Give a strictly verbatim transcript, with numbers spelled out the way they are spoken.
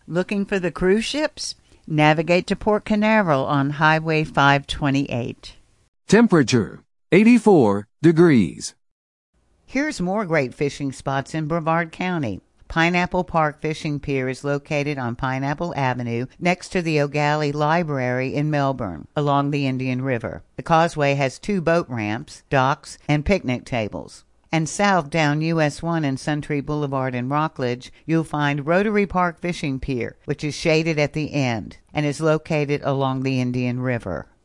Looking for the cruise ships? Navigate to Port Canaveral on Highway five twenty-eight. Temperature, eighty-four degrees. Here's more great fishing spots in Brevard County. Pineapple Park Fishing Pier is located on Pineapple Avenue next to the O'Galley Library in Melbourne, along the Indian River. The causeway has two boat ramps, docks, and picnic tables. And south down U S one and Century Boulevard in Rockledge, you'll find Rotary Park Fishing Pier, which is shaded at the end and is located along the Indian River.